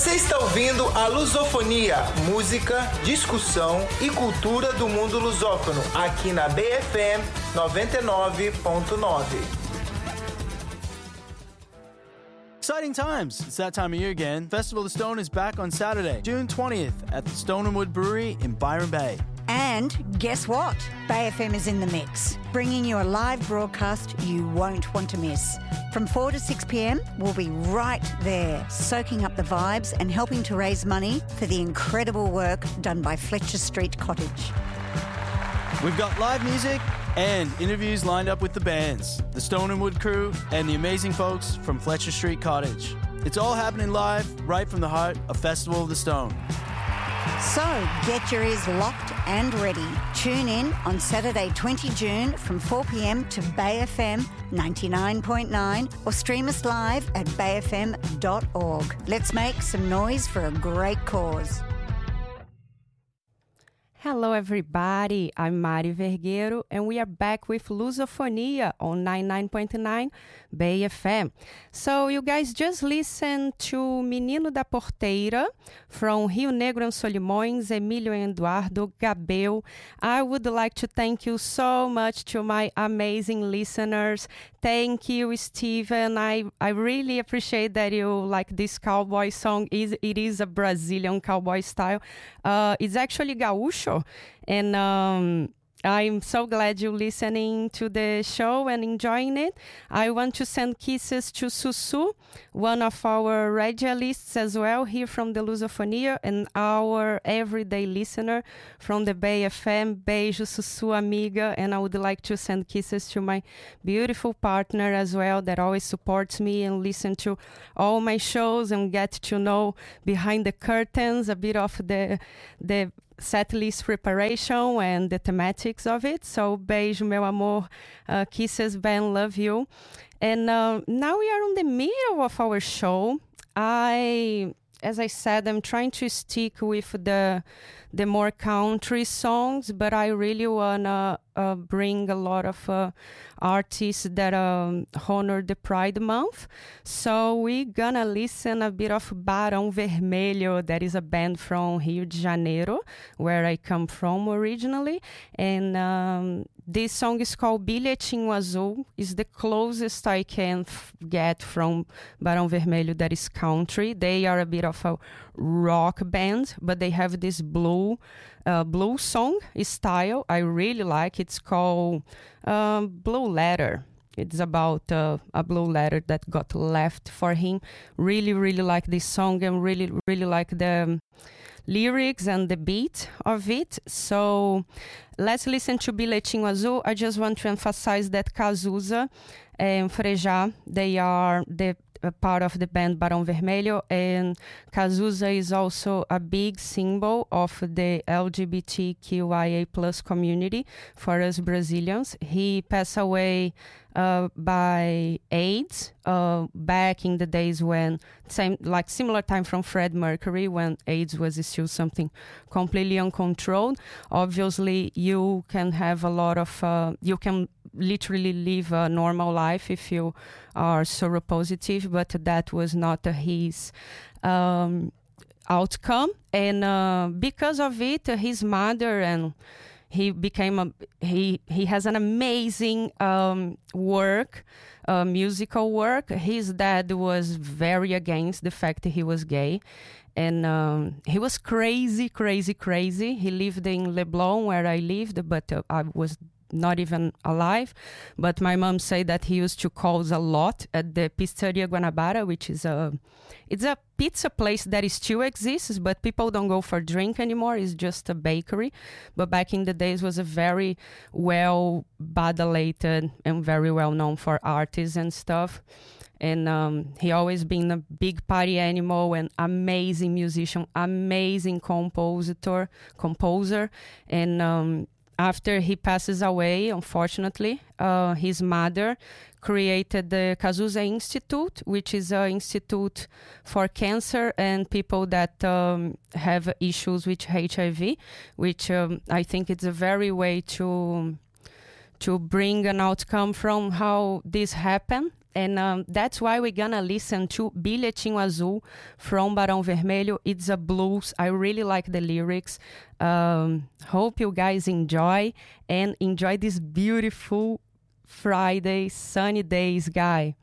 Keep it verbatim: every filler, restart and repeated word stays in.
Você está ouvindo a Lusofonia, música, discussão e cultura do mundo lusófono, aqui na B F M noventa e nove ponto nove. Exciting times! It's that time of year again. Festival of Stone is back on Saturday, June twentieth at the Stone and Wood Brewery in Byron Bay. And guess what? Bay F M is in the mix, bringing you a live broadcast you won't want to miss. From four to six p.m, we'll be right there, soaking up the vibes and helping to raise money for the incredible work done by Fletcher Street Cottage. We've got live music and interviews lined up with the bands, the Stone and Wood crew, and the amazing folks from Fletcher Street Cottage. It's all happening live, right from the heart of Festival of the Stone. So get your ears locked and ready. Tune in on Saturday, the twentieth of June from four p.m. to Bay F M ninety-nine point nine or stream us live at bay f m dot org. Let's make some noise for a great cause. Hello everybody, I'm Mari Vergueiro and we are back with Lusofonia on ninety-nine point nine Bay F M. So you guys just listened to Menino da Porteira from Rio Negro and Solimões, Emílio and Eduardo Gabel. I would like to thank you so much to my amazing listeners. Thank you, Steven. I, I really appreciate that you like this cowboy song. It is a Brazilian cowboy style. Uh, it's actually gaúcho. And um, I'm so glad you're listening to the show and enjoying it. I want to send kisses to Sussu, one of our radialists as well, here from the Lusofonia, and our everyday listener from the Bay F M. Beijo, Sussu, amiga. And I would like to send kisses to my beautiful partner as well, that always supports me and listen to all my shows and get to know behind the curtains a bit of the the set list preparation and the thematics of it. So, beijo, meu amor. Uh, kisses, Ben, love you. And uh, now we are on the middle of our show. I, as I said, I'm trying to stick with the the more country songs, but I really wanna uh, bring a lot of uh, artists that um, honor the Pride Month. So we're gonna listen a bit of Barão Vermelho, that is a band from Rio de Janeiro, where I come from originally. And um, this song is called Bilhetinho Azul. It's the closest I can f- get from Barão Vermelho that is country. They are a bit of a rock band, but they have this blue uh, blue song style I really like. It's called um, Blue Letter. It's about uh, a blue letter that got left for him. Really, really like this song and really, really like the um, lyrics and the beat of it. So let's listen to Bilhetinho Azul. I just want to emphasize that Cazuza and Frejá, they are the a part of the band Barão Vermelho, and Cazuza is also a big symbol of the L G B T Q I A plus community for us Brazilians. He passed away uh, by AIDS uh, back in the days when, same like similar time from Fred Mercury, when AIDS was still something completely uncontrolled. Obviously, you can have a lot of, uh, you can literally live a normal life if you are seropositive, but that was not uh, his um, outcome. And uh, because of it, uh, his mother and he became a he he has an amazing um, work, uh, musical work. His dad was very against the fact that he was gay. And um, he was crazy, crazy, crazy. He lived in Leblon, where I lived, but uh, I was not even alive. But my mom said that he used to cause a lot at the Pizzeria Guanabara, which is a it's a pizza place that still exists, but people don't go for drink anymore. It's just a bakery. But back in the days was a very well badalated and very well known for artists and stuff. And um, he always been a big party animal and amazing musician, amazing compositor, composer. And um, after he passes away, unfortunately, uh, his mother created the Cazuza Institute, which is an institute for cancer and people that um, have issues with H I V, which um, I think it's a very way to to bring an outcome from how this happened. And um, that's why we're gonna listen to Bilhetinho Azul from Barão Vermelho. It's a blues. I really like the lyrics. Um, hope you guys enjoy and enjoy this beautiful Friday, sunny days, guy.